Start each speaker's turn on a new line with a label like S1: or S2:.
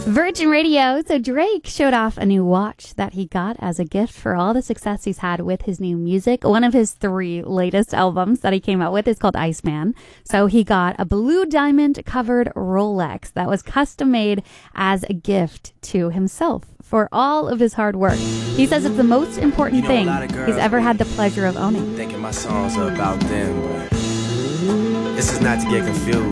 S1: Virgin Radio. So Drake showed off a new watch that he got as a gift for all the success he's had with his new music. One of his 3 latest albums that he came out with is called Iceman. So he got a blue diamond covered Rolex that was custom made as a gift to himself for all of his hard work. He says it's the most important thing he's ever had the pleasure of owning.
S2: Thinking my songs are about them, but this is not to get confused.